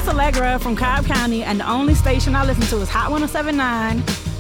Allegra from Cobb County, and the only station I listen to is Hot 107.9.